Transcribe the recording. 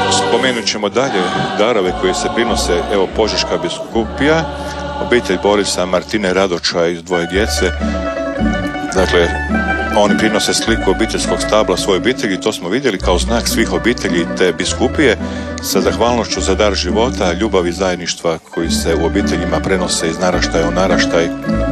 Spomenut ćemo dalje darove koje se prinose, evo Požeška biskupija, obitelj Borisa, Martine Radoča i 2 djece. Dakle, oni prinose sliku obiteljskog stabla svoje obitelji, to smo vidjeli kao znak svih obitelji te biskupije, sa zahvalnošću za dar života, ljubav i zajedništva koji se u obiteljima prenose iz naraštaja u naraštaj.